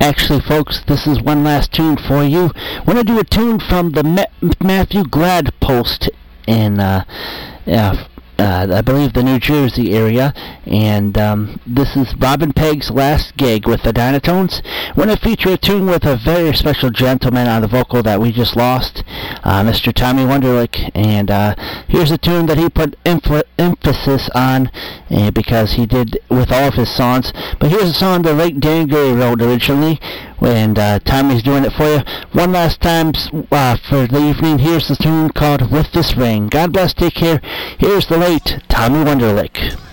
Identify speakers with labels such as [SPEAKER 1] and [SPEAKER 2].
[SPEAKER 1] Actually, folks, this is one last tune for you. We're going to do a tune from the Matthew Glad Post in I believe the New Jersey area, and this is Robin Pegg's last gig with the Dynatones. We're going to feature a tune with a very special gentleman on the vocal that we just lost, Mr. Tommy Wunderlich, and here's a tune that he put emphasis on because he did with all of his songs, but here's a song the late Dan Gray wrote originally, and Tommy's doing it for you. One last time for the evening, here's the tune called With This Ring. God bless, take care. Here's the late Tommy Wunderlich.